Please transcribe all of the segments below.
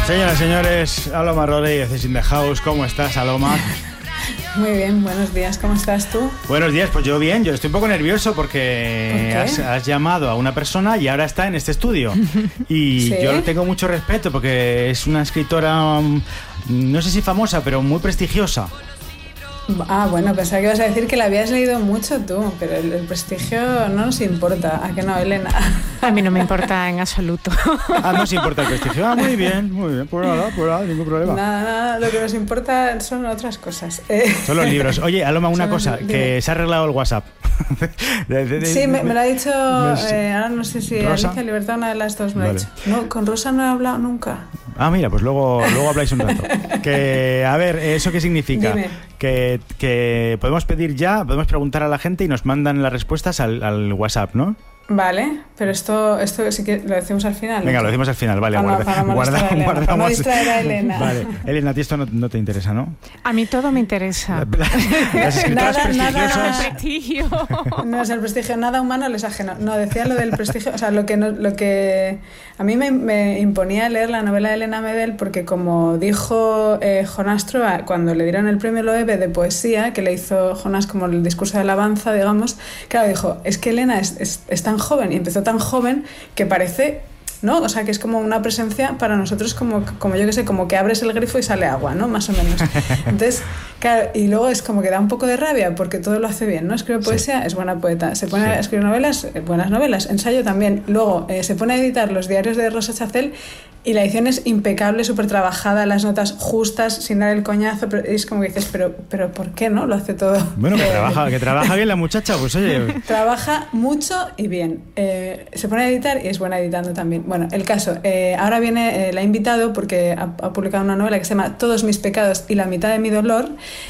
Señoras y señores, Aloma Rodríguez es in the house. ¿Cómo estás, Aloma? Muy bien, buenos días. ¿Cómo estás tú? Buenos días, pues yo bien. Yo estoy un poco nervioso porque has llamado a una persona y ahora está en este estudio. Y ¿sí? Yo le tengo mucho respeto porque es una escritora, no sé si famosa, pero muy prestigiosa. Ah, bueno, pensaba que ibas a decir que la habías leído mucho tú, pero el prestigio no nos importa. ¿A qué no, Elena? A mí no me importa en absoluto. Ah, no os importa el prestigio. Ah, muy bien. Pues nada, ningún problema. Nada, lo que nos importa son otras cosas. Son los libros. Oye, Aloma, una cosa, que se ha arreglado el WhatsApp. Sí, me lo ha dicho, ahora no sé si Rosa. Alicia Libertad, una de las dos me lo ha dicho. No, con Rosa no he hablado nunca. Ah, mira, pues luego habláis un rato. Que, a ver, ¿eso qué significa? Dime. Que podemos podemos preguntar a la gente y nos mandan las respuestas al WhatsApp, ¿no? Vale, pero esto sí que lo decimos al final. Venga, lo decimos al final, vale. Guardamos. Para no distraer a Elena. Vale, Elena, a ti esto no te interesa, ¿no? A mí todo me interesa. Las escritoras prestigiosas. Nada prestigio. No es el prestigio, nada humano les ajeno. No, decía lo del prestigio, o sea, lo que a mí me imponía leer la novela de Elena Medel, porque como dijo Jonás Trova cuando le dieron el premio Loewe de poesía, que le hizo Jonás como el discurso de alabanza, digamos, claro, dijo, es que Elena es tan joven y empezó tan joven que parece, ¿no? O sea, que es como una presencia para nosotros como yo que sé, como que abres el grifo y sale agua, ¿no? Más o menos. Entonces, claro, y luego es como que da un poco de rabia porque todo lo hace bien, ¿no? Escribe poesía, sí. Es buena poeta. Se pone a escribir novelas, buenas novelas. Ensayo también. Luego se pone a editar los diarios de Rosa Chacel y la edición es impecable, súper trabajada, las notas justas, sin dar el coñazo, pero es como que dices, pero ¿por qué no? Lo hace todo. Bueno, que trabaja bien la muchacha, pues oye. Trabaja mucho y bien. Se pone a editar y es buena editando también. Bueno, el caso, ahora viene, la he invitado porque ha publicado una novela que se llama Todos mis pecados y la mitad de mi dolor,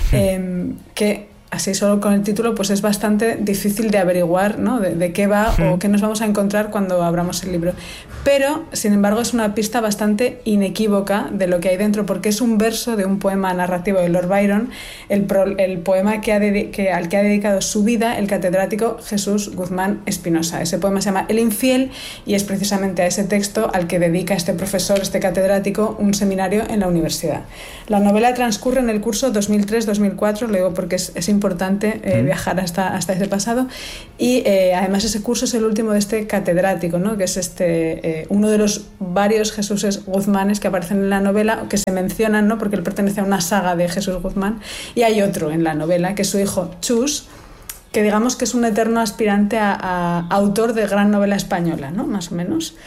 que así solo con el título pues es bastante difícil de averiguar, ¿no? de qué va o qué nos vamos a encontrar cuando abramos el libro. Pero, sin embargo, es una pista bastante inequívoca de lo que hay dentro, porque es un verso de un poema narrativo de Lord Byron, el poema al que ha dedicado su vida el catedrático Jesús Guzmán Espinosa. Ese poema se llama El infiel y es precisamente a ese texto al que dedica este profesor, este catedrático, un seminario en la universidad. La novela transcurre en el curso 2003-2004, lo digo porque es importante viajar hasta ese pasado, y además ese curso es el último de este catedrático, ¿no? Que es uno de los varios Jesúses Guzmanes que aparecen en la novela, que se mencionan, ¿no? Porque él pertenece a una saga de Jesús Guzmán, y hay otro en la novela que es su hijo Chus, que digamos que es un eterno aspirante a autor de gran novela española, ¿no? Más o menos.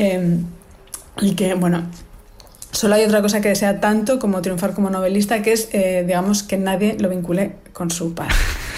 Y que, bueno, solo hay otra cosa que desea tanto como triunfar como novelista, que es, digamos, que nadie lo vincule con su padre.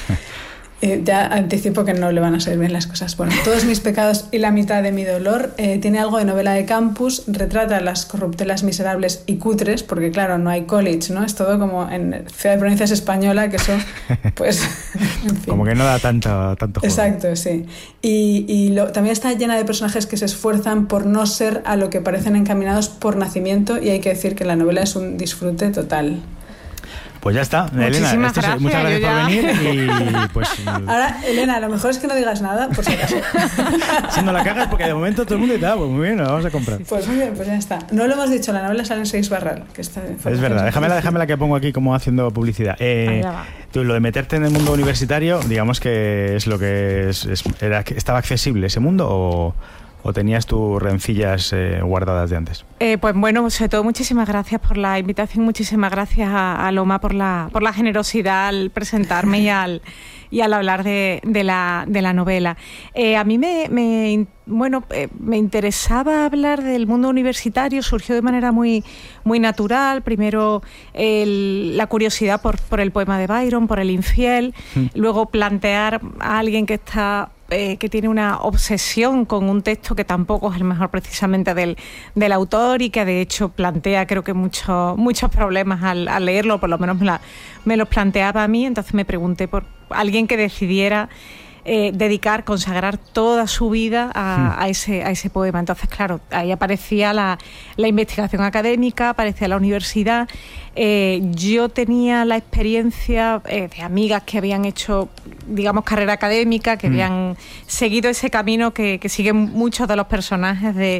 Ya anticipo que no le van a salir bien las cosas. Bueno, Todos mis pecados y la mitad de mi dolor tiene algo de novela de campus, retrata las corruptelas miserables y cutres, porque claro, no hay college, ¿no? Es todo como en Ciudad de Provincias española, que eso, pues... en fin. Como que no da tanto juego. Exacto, sí. Y también está llena de personajes que se esfuerzan por no ser a lo que parecen encaminados por nacimiento, y hay que decir que la novela es un disfrute total. Pues ya está, Muchísimas Elena, gracias, muchas gracias por venir y pues... Ahora, Elena, a lo mejor es que no digas nada, por si acaso. Si no la cagas, porque de momento todo el mundo dice, pues muy bien, la vamos a comprar. Pues muy bien, pues ya está. No lo hemos dicho, la novela sale en 6 Barral, que está... Es verdad, déjamela que pongo aquí como haciendo publicidad. Tú, lo de meterte en el mundo universitario, digamos que es lo que ¿estaba accesible ese mundo o tenías tus rencillas guardadas de antes? Pues bueno, sobre todo muchísimas gracias por la invitación, muchísimas gracias a Loma por la generosidad al presentarme y al hablar de la novela. A mí me interesaba hablar del mundo universitario, surgió de manera muy, muy natural. Primero la curiosidad por el poema de Byron, por El infiel, luego plantear a alguien que tiene una obsesión con un texto que tampoco es el mejor precisamente del autor, y que de hecho plantea, creo que muchos problemas al leerlo, por lo menos me los planteaba a mí. Entonces me pregunté por alguien que decidiera consagrar toda su vida a ese poema. Entonces, claro, ahí aparecía la investigación académica, aparecía la universidad. Yo tenía la experiencia de amigas que habían hecho, digamos, carrera académica, que habían seguido ese camino que siguen muchos de los personajes de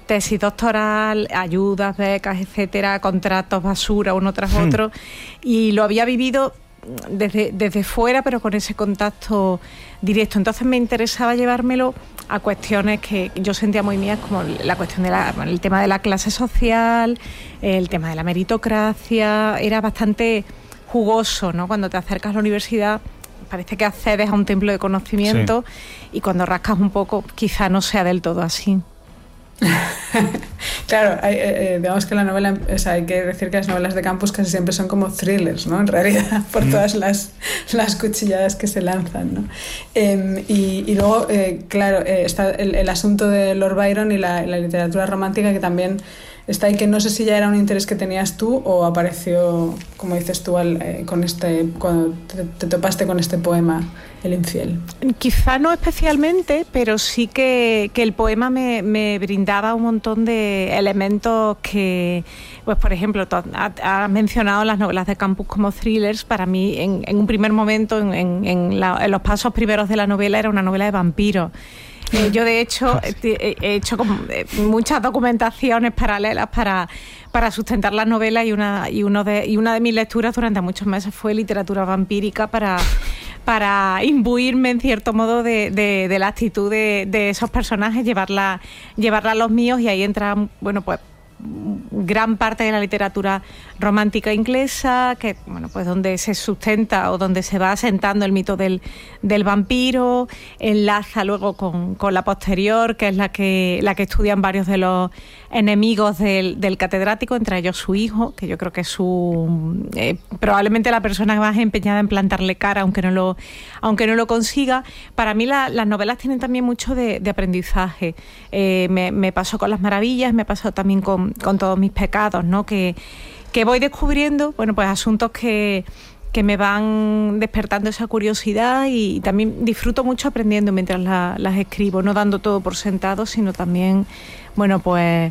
tesis doctoral, ayudas, becas, etcétera, contratos basura uno tras otro, y lo había vivido desde fuera, pero con ese contacto directo. Entonces me interesaba llevármelo a cuestiones que yo sentía muy mías, como la cuestión el tema de la clase social, el tema de la meritocracia. Era bastante jugoso, ¿no? Cuando te acercas a la universidad parece que accedes a un templo de conocimiento, y cuando rascas un poco quizá no sea del todo así. Claro, digamos que la novela, hay que decir que las novelas de campus casi siempre son como thrillers, ¿no? En realidad, por todas las cuchilladas que se lanzan, ¿no? Y luego, claro, está el asunto de Lord Byron y la literatura romántica, que también está ahí, que no sé si ya era un interés que tenías tú o apareció, como dices tú, cuando te topaste con este poema, El infiel. Quizá no especialmente, pero sí que el poema me brindaba un montón de elementos que, pues por ejemplo, has mencionado las novelas de campus como thrillers. Para mí, en un primer momento, en los pasos primeros de la novela, era una novela de vampiros. Yo, de hecho, he hecho muchas documentaciones paralelas para sustentar la novela, y una de mis lecturas durante muchos meses fue literatura vampírica para imbuirme en cierto modo de la actitud de esos personajes, llevarla a los míos, y ahí entra, bueno, pues gran parte de la literatura romántica inglesa, que bueno, pues donde se sustenta o donde se va asentando el mito del vampiro, enlaza luego con la posterior, que es la que estudian varios de los enemigos del catedrático, entre ellos su hijo, que yo creo que es probablemente la persona más empeñada en plantarle cara, aunque no lo consiga. Para mí las novelas tienen también mucho de aprendizaje. Me pasó con Las Maravillas, me pasó también con Todos mis pecados, ¿no? Que voy descubriendo, bueno, pues asuntos que me van despertando esa curiosidad, y también disfruto mucho aprendiendo mientras las escribo, no dando todo por sentado, sino también, bueno, pues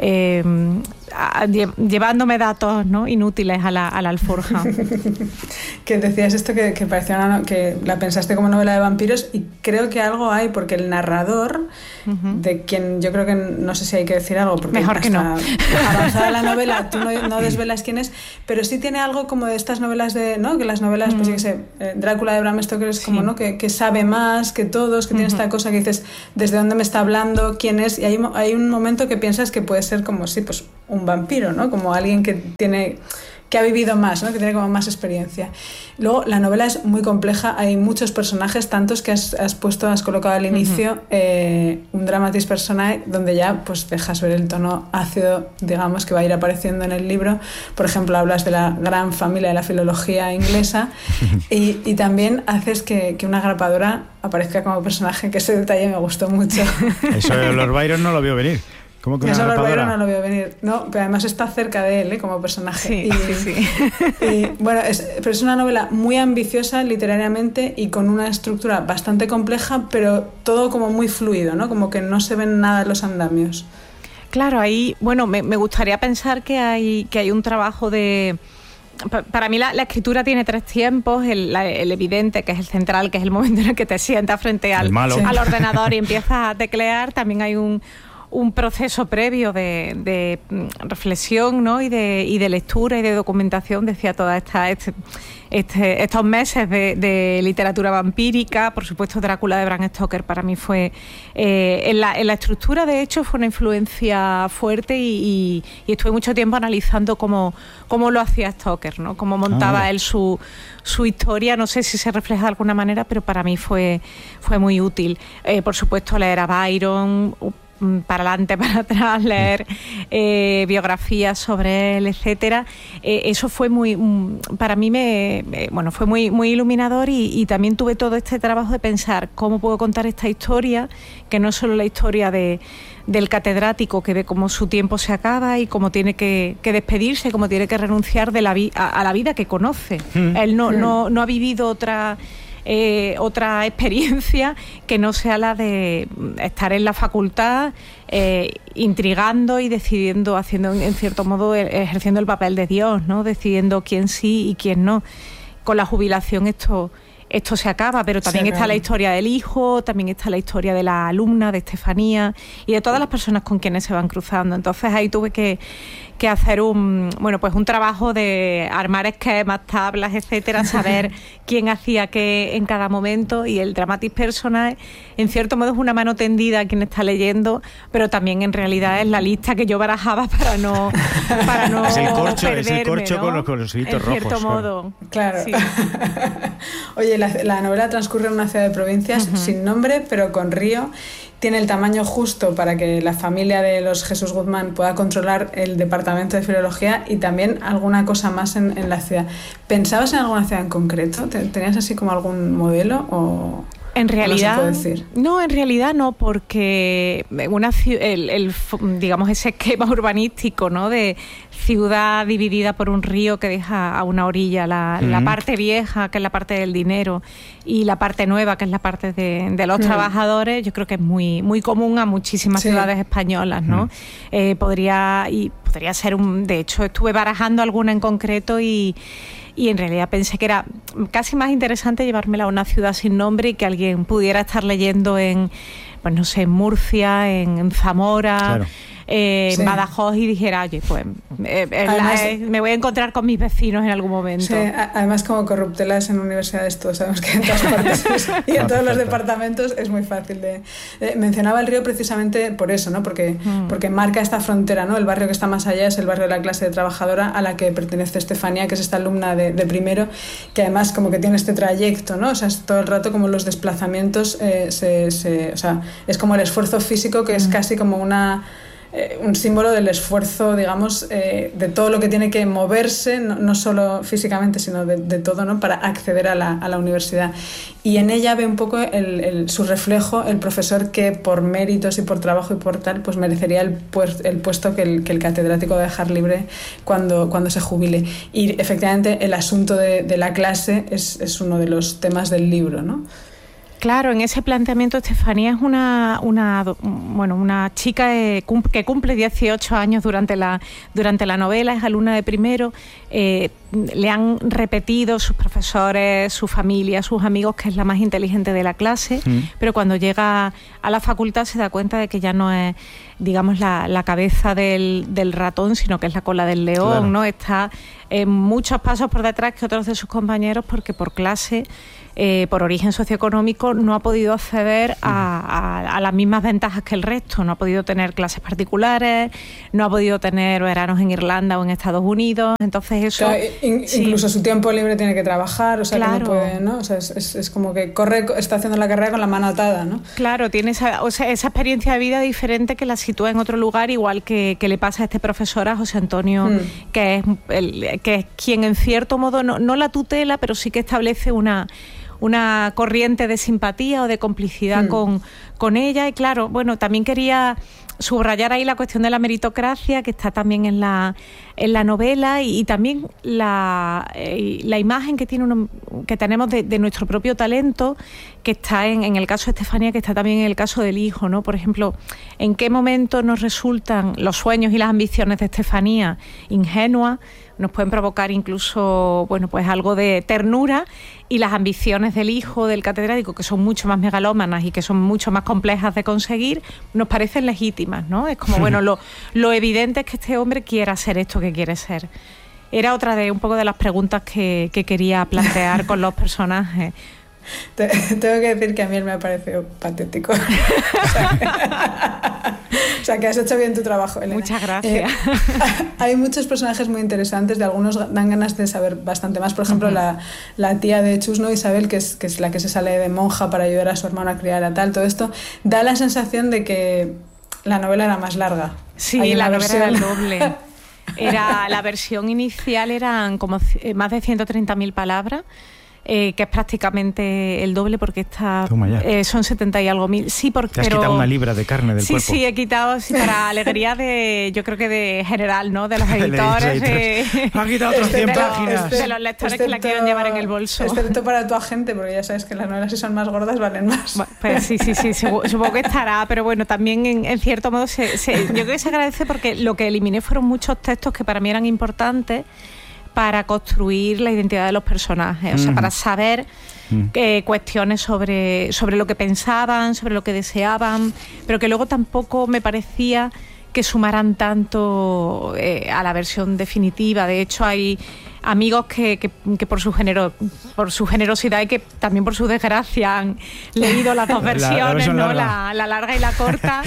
llevándome datos, ¿no?, inútiles a la alforja. Que decías esto que parecía que la pensaste como novela de vampiros, y creo que algo hay, porque el narrador, de quien yo creo que no sé si hay que decir algo, porque mejor que no. Avanzada la novela tú no desvelas quién es, pero sí tiene algo como de estas novelas que las novelas, pues yo qué sé, Drácula de Bram Stoker es como, ¿no?, que sabe más que todos, que tiene esta cosa que dices, ¿desde dónde me está hablando? ¿Quién es? Y hay un momento que piensas que puede ser como, sí, pues un vampiro, ¿no? Como alguien que ha vivido más, ¿no?, que tiene como más experiencia. Luego, la novela es muy compleja, hay muchos personajes, tantos que has colocado al inicio, un dramatis personae, donde ya pues dejas ver el tono ácido, digamos, que va a ir apareciendo en el libro. Por ejemplo, hablas de la gran familia de la filología inglesa, y también haces que una grapadora aparezca como personaje, que ese detalle me gustó mucho. Eso de Lord Byron no lo vio venir. ¿Cómo que una Lord grapadora? Byron no lo veo venir, no, pero además está cerca de él, como personaje. Sí. Y bueno, pero es una novela muy ambiciosa literariamente, y con una estructura bastante compleja, pero todo como muy fluido, ¿no? Como que no se ven nada los andamios. Claro, ahí, bueno, me gustaría pensar que hay un trabajo de... Para mí la escritura tiene 3 tiempos, el evidente, que es el central, que es el momento en el que te sientas frente al ordenador y empiezas a teclear. También hay un proceso previo de reflexión, ¿no?, y de lectura y de documentación. Decía todas estos meses de literatura vampírica. Por supuesto, Drácula de Bram Stoker para mí fue en la estructura, de hecho, fue una influencia fuerte, y estuve mucho tiempo analizando cómo lo hacía Stoker, ¿no?, cómo montaba él su historia. No sé si se refleja de alguna manera, pero para mí fue muy útil. Por supuesto, leer a Byron, para adelante, para atrás, leer biografías sobre él, etcétera. Eso fue para mí fue muy iluminador, y también tuve todo este trabajo de pensar cómo puedo contar esta historia, que no es solo la historia del catedrático, que ve cómo su tiempo se acaba y cómo tiene que despedirse, cómo tiene que renunciar a la vida que conoce. Él no ha vivido otra experiencia que no sea la de estar en la facultad, intrigando y decidiendo, haciendo en cierto modo, ejerciendo el papel de Dios, ¿no?, decidiendo quién sí y quién no. Con la jubilación esto esto se acaba, pero también está la historia del hijo, también está la historia de la alumna, de Estefanía, y de todas las personas con quienes se van cruzando. Entonces ahí tuve que hacer un trabajo de armar esquemas, tablas, etcétera, saber quién hacía qué en cada momento, y el dramatis personae en cierto modo es una mano tendida a quien está leyendo, pero también en realidad es la lista que yo barajaba para no es el corcho, perderme, es el corcho, ¿no? con los hilitos rojos. En cierto modo. Claro. Sí. Oye, la novela transcurre en una ciudad de provincias sin nombre, pero con río. Tiene el tamaño justo para que la familia de los Jesús Guzmán pueda controlar el departamento de filología y también alguna cosa más en la ciudad. ¿Pensabas en alguna ciudad en concreto? ¿Tenías así como algún modelo o...? En realidad, no se puede decir. No, en realidad no, porque digamos ese esquema urbanístico, ¿no? De ciudad dividida por un río que deja a una orilla la parte vieja, que es la parte del dinero, y la parte nueva, que es la parte de los trabajadores, yo creo que es muy, muy común a muchísimas ciudades españolas, ¿no? Podría ser de hecho, estuve barajando alguna en concreto y en realidad pensé que era casi más interesante llevármela a una ciudad sin nombre y que alguien pudiera estar leyendo en Murcia, en Zamora, claro, en Badajoz, y dijera, oye, pues además, me voy a encontrar con mis vecinos en algún momento. Sí, además como corruptelas en universidades todos sabemos que en todas partes y en todos los departamentos es muy fácil mencionaba el río precisamente por eso, ¿no? Porque marca esta frontera, ¿no? El barrio que está más allá es el barrio de la clase trabajadora a la que pertenece Estefanía, que es esta alumna de primero, que además como que tiene este trayecto, ¿no? O sea, es todo el rato como los desplazamientos o sea, es como el esfuerzo físico, que es casi como un símbolo del esfuerzo, digamos, de todo lo que tiene que moverse, no solo físicamente, sino de todo, ¿no? Para acceder a la universidad. Y en ella ve un poco su reflejo el profesor que por méritos y por trabajo y por tal, pues merecería el puesto que el catedrático va a dejar libre cuando se jubile. Y efectivamente el asunto de la clase es uno de los temas del libro, ¿no? Claro, en ese planteamiento Estefanía es una chica que cumple 18 años durante la novela, es alumna de primero. Le han repetido sus profesores, su familia, sus amigos, que es la más inteligente de la clase, pero cuando llega a la facultad se da cuenta de que ya no es, digamos, la cabeza del ratón, sino que es la cola del león, claro, ¿no? Está muchos pasos por detrás que otros de sus compañeros, porque por clase, por origen socioeconómico, no ha podido acceder a las mismas ventajas que el resto. No ha podido tener clases particulares, no ha podido tener veranos en Irlanda o en Estados Unidos. Entonces eso... Claro, incluso su tiempo libre tiene que trabajar, o sea, claro, que no puede, ¿no? O sea, es como que está haciendo la carrera con la mano atada, ¿no? Claro, tiene esa experiencia de vida diferente que la sitúa en otro lugar, igual que le pasa a este profesor, a José Antonio, que es quien en cierto modo no la tutela, pero sí que establece una corriente de simpatía o de complicidad con ella. Y claro, bueno, también quería subrayar ahí la cuestión de la meritocracia, que está también en la novela, y también la imagen que tenemos de nuestro propio talento, que está en el caso de Estefanía, que está también en el caso del hijo, ¿no? Por ejemplo, ¿en qué momento nos resultan los sueños y las ambiciones de Estefanía ingenuas? Nos pueden provocar incluso, bueno, pues algo de ternura, y las ambiciones del hijo del catedrático, que son mucho más megalómanas y que son mucho más complejas de conseguir, nos parecen legítimas, ¿no? Es como, bueno, lo evidente es que este hombre quiera ser esto que quiere ser. Era otra de un poco de las preguntas que quería plantear con los personajes. Tengo que decir que a mí él me ha parecido patético. O sea, que has hecho bien tu trabajo, Elena. Muchas gracias. Hay muchos personajes muy interesantes, de algunos dan ganas de saber bastante más. Por ejemplo, la tía de Chus, ¿no? Isabel, que es la que se sale de monja para ayudar a su hermano a criar a tal. Todo esto da la sensación de que la novela era más larga. Sí, la novela era el doble. La versión inicial eran como más de 130.000 palabras. Que es prácticamente el doble, porque son 70 y algo mil. Sí, te has quitado una libra de carne del cuerpo. Sí, he quitado, para alegría yo creo que de general, ¿no? De los editores. Ha quitado otras 100 páginas. De los lectores que la quieran llevar en el bolso. Excepto para tu agente, porque ya sabes que las novelas, si son más gordas, valen más. Bueno, pues sí, supongo que estará, pero bueno, también en cierto modo yo creo que se agradece, porque lo que eliminé fueron muchos textos que para mí eran importantes, para construir la identidad de los personajes, o sea, para saber cuestiones sobre lo que pensaban, sobre lo que deseaban, pero que luego tampoco me parecía que sumaran tanto a la versión definitiva. De hecho, hay amigos que por su generosidad y que también por su desgracia han leído las dos versiones, la larga y la corta,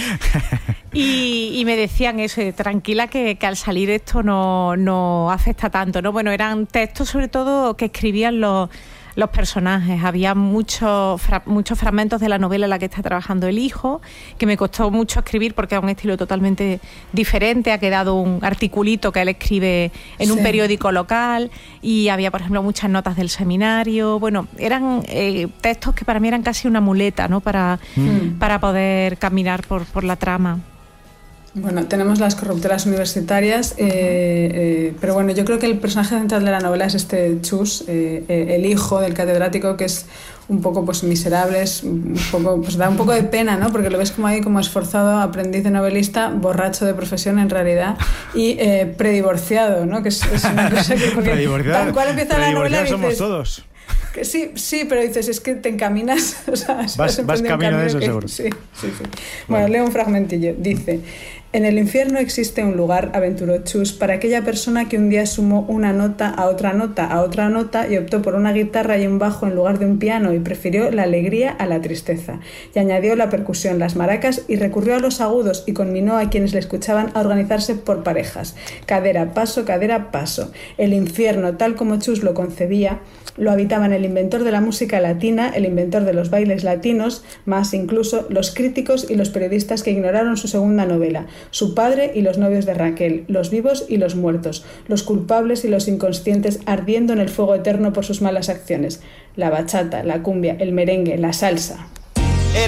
y me decían eso, tranquila que al salir esto no afecta tanto, ¿no? Bueno, eran textos sobre todo que escribían los personajes. Había muchos fragmentos de la novela en la que está trabajando el hijo, que me costó mucho escribir porque es un estilo totalmente diferente. Ha quedado un articulito que él escribe en un periódico local, y había, por ejemplo, muchas notas del seminario. Bueno, eran textos que para mí eran casi una muleta, ¿no? Para poder caminar por la trama. Bueno, tenemos las corruptelas universitarias, pero bueno, yo creo que el personaje central de la novela es este Chus, el hijo del catedrático, que es un poco pues miserable, pues da un poco de pena, ¿no? Porque lo ves como ahí como esforzado, aprendiz de novelista, borracho de profesión en realidad, y predivorciado, ¿no? Que es una cosa que tal cual empieza la novela y somos todos. Que sí, pero dices, es que te encaminas, o sea, vas camino de eso, seguro. Sí. Bueno, leo un fragmentillo. Dice: en el infierno existe un lugar, aventuró Chus, para aquella persona que un día sumó una nota a otra nota a otra nota y optó por una guitarra y un bajo en lugar de un piano, y prefirió la alegría a la tristeza, y añadió la percusión, las maracas, y recurrió a los agudos y conminó a quienes le escuchaban a organizarse por parejas. Cadera, paso. El infierno, tal como Chus lo concebía, lo habitaban el inventor de la música latina, el inventor de los bailes latinos, más incluso los críticos y los periodistas que ignoraron su segunda novela, su padre y los novios de Raquel, los vivos y los muertos, los culpables y los inconscientes ardiendo en el fuego eterno por sus malas acciones, la bachata, la cumbia, el merengue, la salsa.